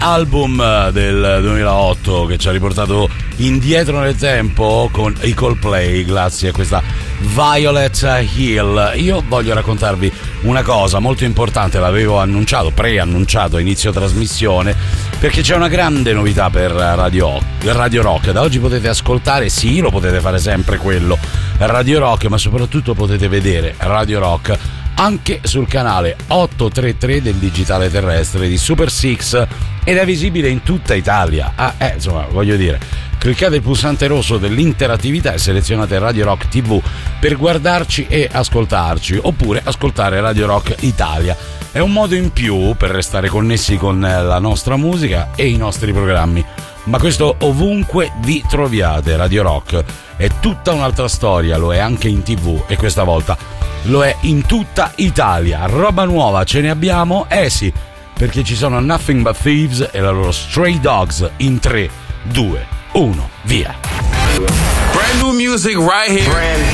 album del 2008 che ci ha riportato indietro nel tempo con i Coldplay, grazie a questa Violet Hill. Io voglio raccontarvi una cosa molto importante, l'avevo preannunciato a inizio trasmissione, perché c'è una grande novità per Radio Rock. Da oggi potete ascoltare, sì, lo potete fare sempre quello, Radio Rock, ma soprattutto potete vedere Radio Rock anche sul canale 833 del digitale terrestre di Super Six ed è visibile in tutta Italia. Insomma, voglio dire, cliccate il pulsante rosso dell'interattività e selezionate Radio Rock TV per guardarci e ascoltarci, oppure ascoltare Radio Rock Italia. È un modo in più per restare connessi con la nostra musica e i nostri programmi. Ma questo ovunque vi troviate. Radio Rock è tutta un'altra storia, lo è anche in TV e questa volta lo è in tutta Italia. Roba nuova ce ne abbiamo? Sì, perché ci sono Nothing But Thieves e la loro Stray Dogs in 3, 2, 1, via. Brand new music right here.